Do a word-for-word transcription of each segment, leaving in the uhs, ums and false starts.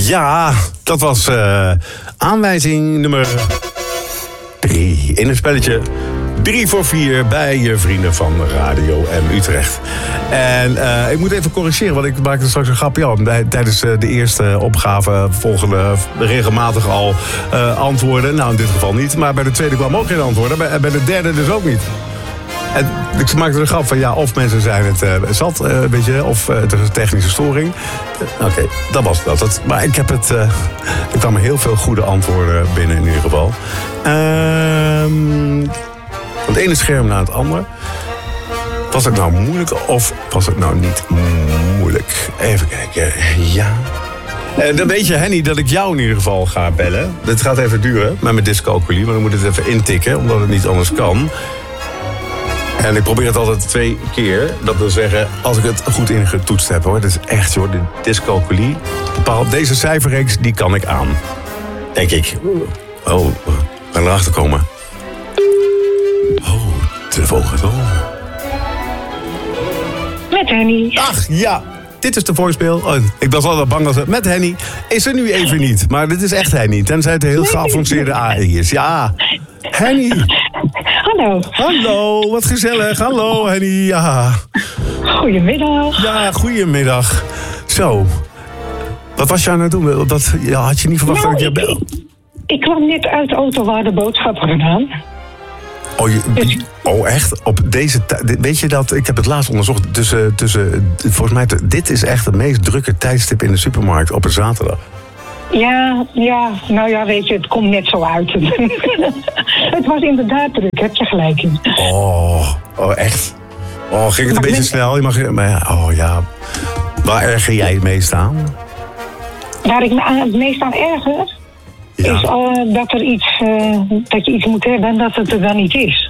Ja, dat was uh, aanwijzing nummer drie in het spelletje drie voor vier bij je vrienden van Radio M Utrecht. En uh, ik moet even corrigeren, want ik maakte straks een grapje op. Tijdens uh, de eerste opgave volgende regelmatig al uh, antwoorden. Nou, in dit geval niet. Maar bij de tweede kwam ook geen antwoorden. Bij, bij de derde dus ook niet. En ik maakte een grap van ja, of mensen zijn het uh, zat, uh, weet je, of uh, het is een technische storing. Uh, Oké, okay, dat was dat. dat. Maar ik heb het, uh, er kwamen heel veel goede antwoorden binnen in ieder geval. Ehm... Uh, Van het ene scherm naar het andere. Was het nou moeilijk of was het nou niet moeilijk? Even kijken. Ja. Uh, dan weet je, Henny, dat ik jou in ieder geval ga bellen. Dit gaat even duren met mijn dyscalculie, maar dan moet ik het even intikken, omdat het niet anders kan. En ik probeer het altijd twee keer. Dat wil zeggen, als ik het goed ingetoetst heb, hoor. Dat is echt, hoor, de dyscalculie. Bepaald deze cijferreeks, die kan ik aan. Denk ik. Oh, we gaan erachter komen. Oh, telefoon gaat over. Met Henny. Ach, ja. Dit is de voicemail. Oh, ik was altijd bang dat het met Henny. Is er nu even niet. Maar dit is echt Henny. Tenzij het een heel geavanceerde A I is. Ja. Henny. Hallo. Hallo, wat gezellig. Hallo, Henny. Ja. Goedemiddag. Ja, goedemiddag. Zo. Wat was je aan het doen? Dat, ja, had je niet verwacht nou, dat ik je bel? Ik, ik kwam net uit de auto waar de boodschappen gedaan. Oh, je, oh, echt? Op deze tijd? Weet je dat? Ik heb het laatst onderzocht. Tussen, tussen, volgens mij, dit is echt het meest drukke tijdstip in de supermarkt op een zaterdag. Ja, ja, nou ja, weet je, het komt net zo uit. Het was inderdaad druk, heb je gelijk in. Oh, oh echt? Oh, ging het een maar beetje net... snel? Je mag, maar, oh ja. Waar erger jij het meest aan? Waar ik me aan, het meest aan erger? Ja. Is uh, dat er iets, uh, dat je iets moet hebben en dat het er dan niet is.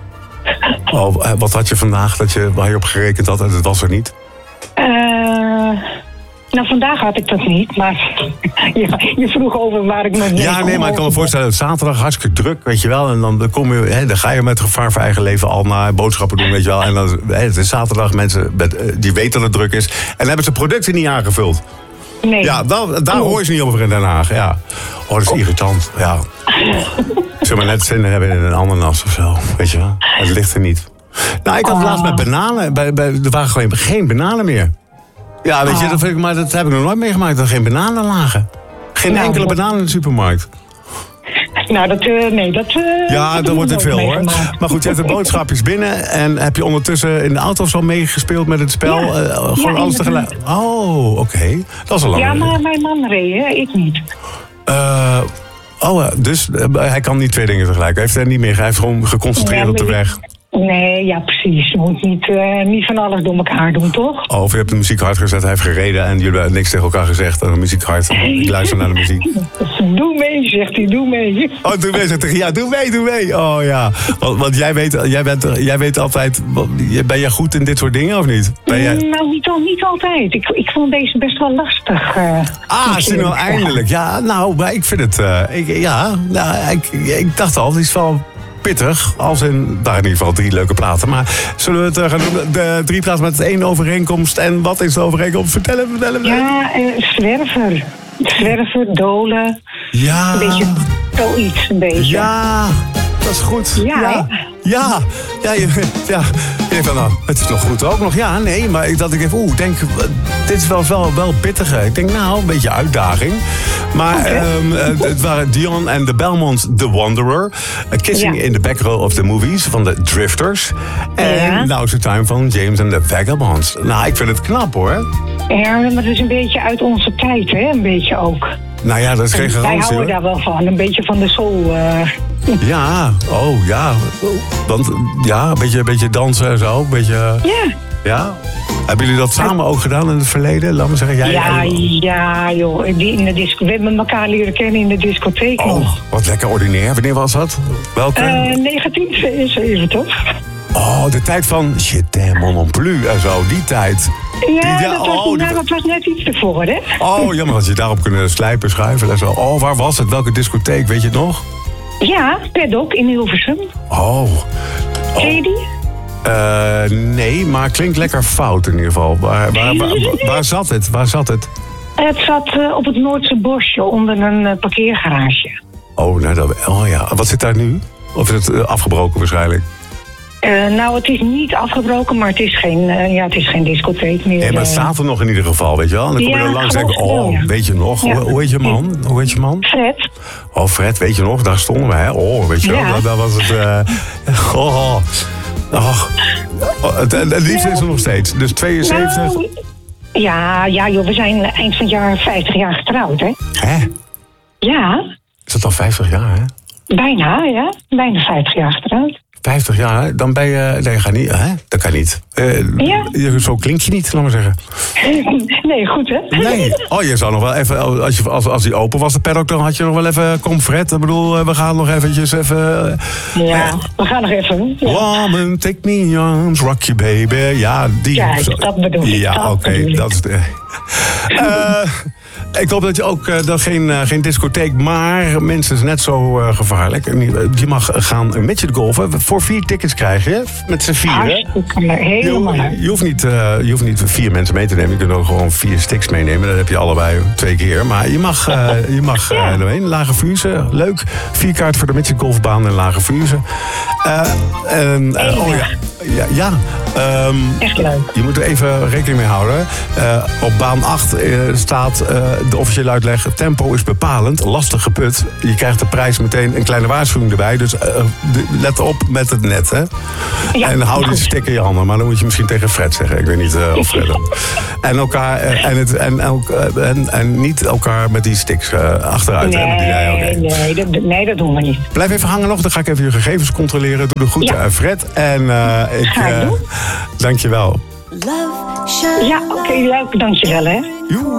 Oh, wat had je vandaag dat je, waar je op gerekend had en het was er niet? Uh, nou, vandaag had ik dat niet, maar je, je vroeg over waar ik nog niet... Ja, nee, maar ik kan me voorstellen, het zaterdag hartstikke druk, weet je wel. En dan, kom je, hè, dan ga je met gevaar voor eigen leven al naar boodschappen doen, weet je wel. En dan, hè, het is zaterdag, mensen die weten dat het druk is. En dan hebben ze producten niet aangevuld. Nee. Ja, daar, daar hoor je ze niet over in Den Haag. Ja. Oh, dat is irritant. Ja. Zullen maar net zin hebben in een ananas of zo. Weet je wel? Het ligt er niet. Nou, ik had het laatst met bananen. Bij, bij, er waren gewoon geen bananen meer. Ja, weet je, dat, vind ik, maar dat heb ik nog nooit meegemaakt. Dat er geen bananen lagen. Geen nou, enkele bananen in de supermarkt. Nou, dat, uh, nee, dat... Uh, ja, dat dan wordt het veel, meegemaakt. hoor. Maar goed, je hebt de boodschapjes binnen. En heb je ondertussen in de auto of zo meegespeeld met het spel? Ja, uh, gewoon ja, alles tegelijk. Oh, oké. Okay. Dat is al lang. Ja, maar mijn man reed, hè? Ik niet. Uh, oh, dus uh, hij kan niet twee dingen tegelijk. Hij heeft er niet meer. Hij heeft gewoon geconcentreerd ja, op de weg. Nee, ja, precies. Je moet niet, uh, niet van alles door elkaar doen, toch? Oh, of je hebt de muziek hard gezet, hij heeft gereden en jullie hebben niks tegen elkaar gezegd. En de muziek hard. Ik luister naar de muziek. Doe mee, zegt hij, doe mee. Oh, doe mee, zegt hij. Ja, doe mee, doe mee. Oh ja. Want, want jij, weet, jij, bent, jij weet altijd. Ben jij goed in dit soort dingen of niet? Ben jij... Nou, niet, al, niet altijd. Ik, ik vond deze best wel lastig. Uh, ah, is nou eindelijk. Ja, nou, maar ik vind het. Uh, ik, ja, nou, ik, ik dacht al, het is wel pittig. Als in, daar in ieder geval drie leuke platen. Maar zullen we het uh, gaan doen? De drie platen met één overeenkomst. En wat is de overeenkomst? Vertellen, vertellen. Ja, uh, zwerver. Zwerver, dolen. Ja. Een beetje zoiets, een beetje. Ja, dat is goed. Ja, ja. Ja, ja, je, ja. Je denkt van, nou, het is nog goed ook nog. Ja, nee, maar dat ik even, oeh, denk, dit is wel, wel, wel pittiger. Ik denk, nou, een beetje uitdaging. Maar okay. um, het waren Dion en de Belmonts, The Wanderer. Kissing ja. in the Back Row of the Movies van de Drifters. En ja. Now's the Time van James and the Vagabonds. Nou, ik vind het knap, hoor. Ja, maar het is een beetje uit onze tijd, hè? Een beetje ook. Nou ja, dat is geen garantie. Wij houden daar wel van, een beetje van de soul. Uh... Ja, oh ja. Want ja, een beetje, een beetje dansen en zo. Een beetje, ja. Ja? Hebben jullie dat samen ook gedaan in het verleden? Laat me zeggen, jij... Ja, ja, joh. In de disco... We hebben elkaar leren kennen in de discotheek. Oh, nog. Wat lekker ordinair. Wanneer was dat? Welke? Uh, negentien zevenenzeventig. Oh, de tijd van Je t'aime non plus en zo, die tijd. Ja, die, dat, was, oh, nou, dat was net iets ervoor, hè? Oh, jammer dat je daarop kunnen slijpen, schuiven en zo. Oh, waar was het? Welke discotheek, weet je het nog? Ja, Paddock in Hilversum. Oh. oh. Ken je die? Uh, nee, maar klinkt lekker fout in ieder geval. Waar, waar, waar, waar, waar zat het? Waar zat het? Het zat uh, op het Noordse bosje onder een uh, parkeergarage. Oh, nou dat, oh ja. Wat zit daar nu? Of is het uh, afgebroken waarschijnlijk? Uh, nou, het is niet afgebroken, maar het is geen, uh, ja, het is geen discotheek meer. Nee, maar het staat er nog in ieder geval, weet je wel. En dan kom je ja, er langs en denk oh, ja. weet je nog? Ja. Hoe, hoe heet je man? Hoe heet je man? Fred. Oh, Fred, weet je nog? Daar stonden we, hè? Oh, weet je wel, ja. dat was het... Uh, oh, oh. oh het, het liefst is er nog steeds. Dus tweeënzeventig... Nou, ja, ja, joh, we zijn eind van het jaar vijftig jaar getrouwd, hè? Hè? Ja. Is dat al vijftig jaar, hè? Bijna, ja. Bijna vijftig jaar getrouwd. vijftig jaar, dan ben je... Nee, ga niet, hè? Dat kan niet. Uh, ja. Zo klink je niet, laat maar zeggen. Nee, goed, hè? Nee. Oh, je zou nog wel even... Als, je, als, als die open was, de paddock, dan had je nog wel even... Kom, Fred, ik bedoel, we gaan nog eventjes even... Ja, uh, we gaan nog even. Ja. Woman, take me in your arms, rock you baby. Ja, die... Ja, dat bedoel ik. Ja, oké, okay, dat is... De, uh, ik hoop dat je ook uh, dat geen, uh, geen discotheek, maar mensen is net zo uh, gevaarlijk. Je mag gaan met je golfen. Voor vier tickets krijg je, met z'n vieren. Helemaal. Je, je, hoeft niet, uh, je hoeft niet vier mensen mee te nemen. Je kunt ook gewoon vier sticks meenemen. Dat heb je allebei twee keer. Maar je mag, uh, je mag uh, doorheen. Lage Vuurse, leuk. Vier kaarten voor de Mitchell golfbaan en Lage Vuurse. Uh, en, uh, oh ja. Ja, ja. Um, echt leuk. Je moet er even rekening mee houden. Uh, op baan acht uh, staat uh, de officiële uitleg. Tempo is bepalend, lastig geput. Je krijgt de prijs meteen een kleine waarschuwing erbij. Dus uh, de, let op met het net, hè. Ja, en hou die stick in je handen. Maar dan moet je misschien tegen Fred zeggen. Ik weet niet uh, of Fred... en, elkaar, uh, en, het, en, elk, uh, en, en niet elkaar met die sticks uh, achteruit. Nee, hè, die, nee, okay. nee, dat, nee, dat doen we niet. Blijf even hangen nog. Dan ga ik even je gegevens controleren. Doe de groeten ja. aan Fred. En uh, ik... Ga ik uh, doen. Dank je wel. Ja, oké, okay, leuk. Dank je wel, hè. Joe.